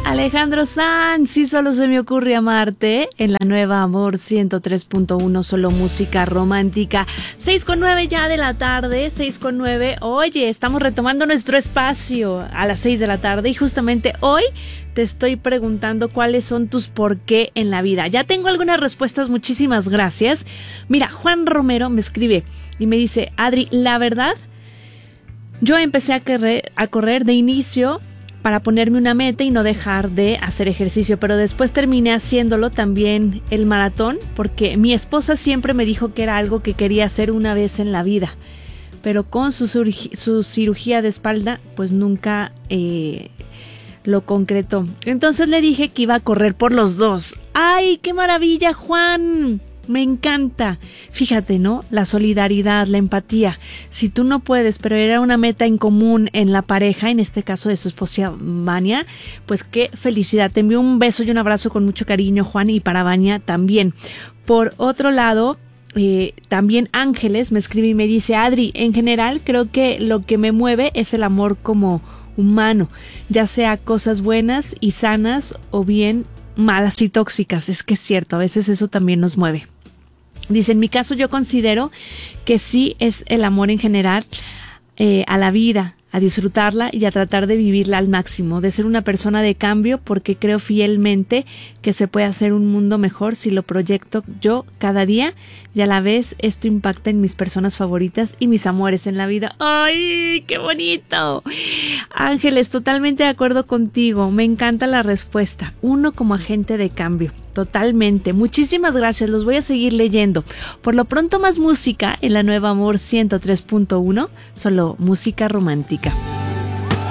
Alejandro Sanz, sí, solo se me ocurre amarte, en la nueva Amor 103.1, solo música romántica. 6:09 ya de la tarde, 6:09. Oye, estamos retomando nuestro espacio a las 6 de la tarde y justamente hoy te estoy preguntando cuáles son tus por qué en la vida. Ya tengo algunas respuestas, muchísimas gracias. Mira, Juan Romero me escribe y me dice: Adri, la verdad, yo empecé a correr de inicio para ponerme una meta y no dejar de hacer ejercicio, pero después terminé haciéndolo también el maratón porque mi esposa siempre me dijo que era algo que quería hacer una vez en la vida, pero con su cirugía de espalda pues nunca lo concretó. Entonces le dije que iba a correr por los dos. ¡Ay, qué maravilla, Juan! Me encanta. Fíjate, ¿no? La solidaridad, la empatía. Si tú no puedes, pero era una meta en común en la pareja, en este caso de su esposa Vania, pues qué felicidad. Te envío un beso y un abrazo con mucho cariño, Juan, y para Vania también. Por otro lado, también Ángeles me escribe y me dice: Adri, en general creo que lo que me mueve es el amor como humano, ya sea cosas buenas y sanas o bien malas y tóxicas. Es que es cierto, a veces eso también nos mueve. Dice: en mi caso yo considero que sí es el amor en general a la vida, a disfrutarla y a tratar de vivirla al máximo, de ser una persona de cambio, porque creo fielmente que se puede hacer un mundo mejor si lo proyecto yo cada día y a la vez esto impacta en mis personas favoritas y mis amores en la vida. ¡Ay, qué bonito! Ángeles, totalmente de acuerdo contigo, me encanta la respuesta. Uno como agente de cambio. Totalmente. Muchísimas gracias. Los voy a seguir leyendo. Por lo pronto, más música en la nueva Amor 103.1, solo música romántica.